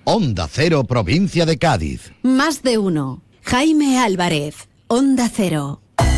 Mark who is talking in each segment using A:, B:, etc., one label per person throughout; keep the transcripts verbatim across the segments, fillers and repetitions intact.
A: Onda Cero, provincia de Cádiz.
B: Más de uno. Jaime Álvarez, Onda Cero.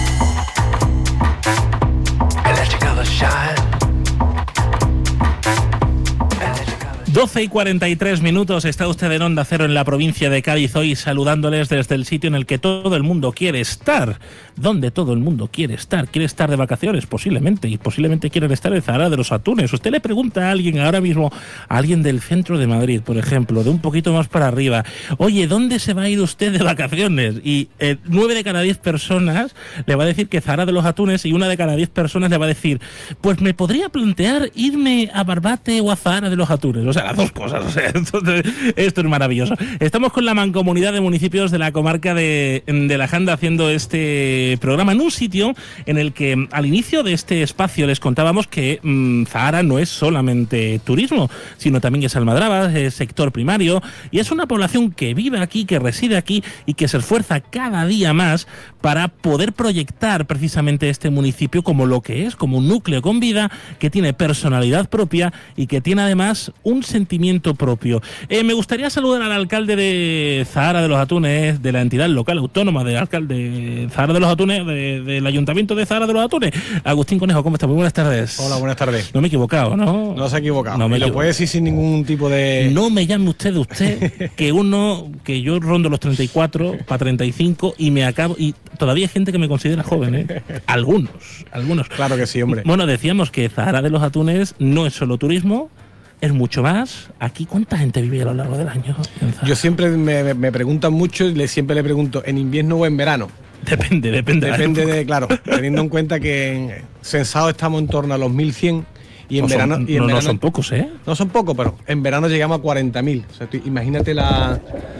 C: doce y cuarenta y tres minutos, está usted en Onda Cero en la provincia de Cádiz, hoy saludándoles desde el sitio en el que todo el mundo quiere estar. ¿Dónde todo el mundo quiere estar? ¿Quiere estar de vacaciones? Posiblemente, y posiblemente quieren estar en Zahara de los Atunes. Usted le pregunta a alguien ahora mismo, a alguien del centro de Madrid, por ejemplo, de un poquito más para arriba, oye, ¿dónde se va a ir usted de vacaciones? Y eh, nueve de cada diez personas le va a decir que Zahara de los Atunes, y una de cada diez personas le va a decir, pues me podría plantear irme a Barbate o a Zahara de los Atunes. O sea, las dos cosas. O sea, entonces, esto es maravilloso. Estamos con la mancomunidad de municipios de la comarca de, de la Janda haciendo este programa en un sitio en el que al inicio de este espacio les contábamos que mmm, Zahara no es solamente turismo, sino también es almadraba, es sector primario, y es una población que vive aquí, que reside aquí y que se esfuerza cada día más para poder proyectar precisamente este municipio como lo que es, como un núcleo con vida, que tiene personalidad propia y que tiene además un sentimiento propio. Eh, me gustaría saludar al alcalde de Zahara de los Atunes, de la entidad local autónoma del alcalde de Zahara de los Atunes, de, del Ayuntamiento de Zahara de los Atunes. Agustín Conejo, ¿cómo estás? Muy buenas tardes.
D: Hola, buenas tardes.
C: No me he equivocado, ¿no?
D: No se ha equivocado.
C: No me
D: y lo puede decir sin ningún tipo de...
C: No me llame usted de usted, que uno, que yo rondo los treinta y cuatro para treinta y cinco y me acabo... Y todavía hay gente que me considera joven, ¿eh? Algunos, algunos.
D: Claro que sí, hombre.
C: Bueno, decíamos que Zahara de los Atunes no es solo turismo, es mucho más. Aquí, ¿cuánta gente vive a lo largo del año?
D: Yo siempre me, me preguntan mucho y le, siempre le pregunto, ¿en invierno o en verano?
C: Depende, depende.
D: Depende de, claro, teniendo en cuenta que en censado estamos en torno a los mil cien y en
C: no
D: verano...
C: Son,
D: y en
C: no,
D: verano,
C: no son pocos, ¿eh?
D: No son pocos, pero en verano llegamos a cuarenta mil. O sea, tú, imagínate la,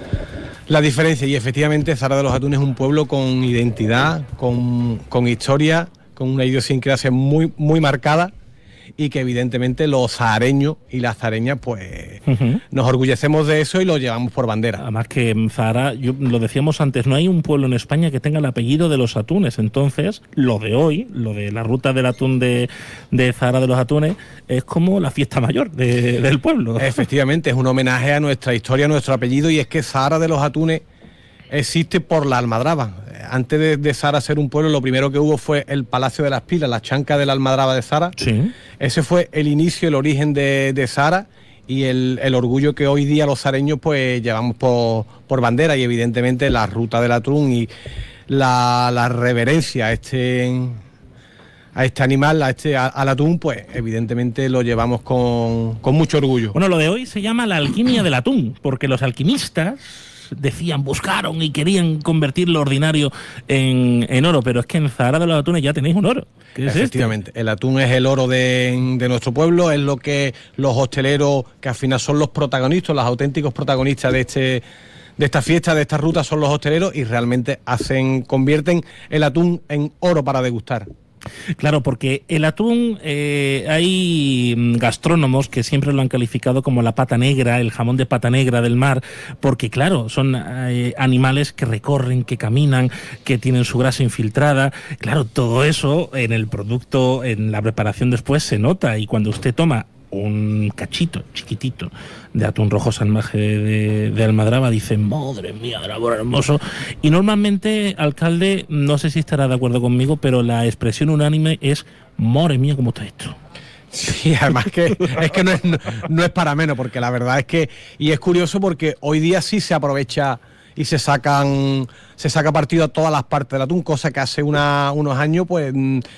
D: la diferencia. Y efectivamente Zahara de los Atunes es un pueblo con identidad, con, con historia, con una idiosincrasia muy, muy marcada, y que evidentemente los sahareños y las zahareñas pues uh-huh. nos orgullecemos de eso y lo llevamos por bandera.
C: Además que en Zahara, yo, lo decíamos antes, no hay un pueblo en España que tenga el apellido de los Atunes. Entonces, lo de hoy, lo de la ruta del atún de, de Zahara de los Atunes, es como la fiesta mayor de, del pueblo.
D: Efectivamente, es un homenaje a nuestra historia, a nuestro apellido, y es que Zahara de los Atunes existe por la almadraba. Antes de, de Zahara ser un pueblo, lo primero que hubo fue el Palacio de las Pilas, la chanca de la almadraba de Zahara.
C: Sí.
D: Ese fue el inicio, el origen de, de Zahara, y el, el orgullo que hoy día los zareños pues llevamos por, por bandera, y evidentemente la ruta del atún y la, la reverencia a este, a este animal, a este, a, al atún, pues evidentemente lo llevamos con, con mucho orgullo.
C: Bueno, lo de hoy se llama la alquimia del atún, porque los alquimistas decían, buscaron y querían convertir lo ordinario en, en oro, pero es que en Zahara de los Atunes ya tenéis un oro. ¿Qué es
D: Efectivamente,
C: este?
D: El atún es el oro de, de nuestro pueblo, es lo que los hosteleros, que al final son los protagonistas, los auténticos protagonistas de este de esta fiesta, de esta ruta, son los hosteleros, y realmente hacen, convierten el atún en oro para degustar.
C: Claro, porque el atún, eh, hay gastrónomos que siempre lo han calificado como la pata negra, el jamón de pata negra del mar, porque claro, son eh, animales que recorren, que caminan, que tienen su grasa infiltrada. Claro, todo eso en el producto, en la preparación después se nota, y cuando usted toma un cachito chiquitito de atún rojo salvaje de, de almadraba, dicen, madre mía, amor hermoso. Y normalmente, alcalde, no sé si estará de acuerdo conmigo, pero la expresión unánime es, madre mía, cómo está esto.
D: Sí, además que es que no es, no, no es para menos, porque la verdad es que, y es curioso porque hoy día sí se aprovecha y se sacan, se saca partido a todas las partes del atún, cosa que hace una, unos años pues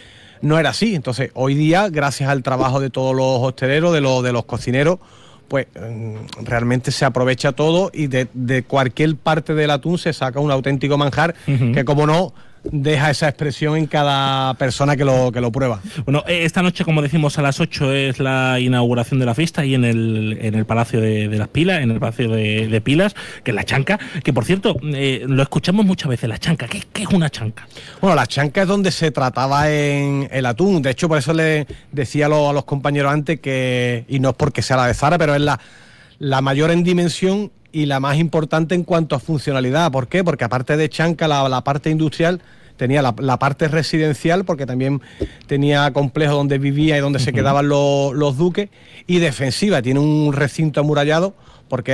D: no era así. Entonces hoy día, gracias al trabajo de todos los hosteleros, de los, de los cocineros, pues realmente se aprovecha todo, y de, de cualquier parte del atún se saca un auténtico manjar, uh-huh. que como no deja esa expresión en cada persona que lo, que lo prueba.
C: Bueno, esta noche, como decimos, a las ocho es la inauguración de la fiesta, y en el, en el Palacio de, de las Pilas, en el Palacio de, de Pilas, que es la chanca, que por cierto, eh, lo escuchamos muchas veces, la chanca. ¿Qué, qué es una chanca?
D: Bueno, la chanca es donde se trataba en el atún. De hecho, por eso le decía a los, a los compañeros antes que, y no es porque sea la de Zahara, pero es la, la mayor en dimensión y la más importante en cuanto a funcionalidad. ¿Por qué? Porque aparte de chanca, la, la parte industrial tenía la, la parte residencial, porque también tenía complejo donde vivía y donde uh-huh. se quedaban los, los duques, y defensiva, tiene un recinto amurallado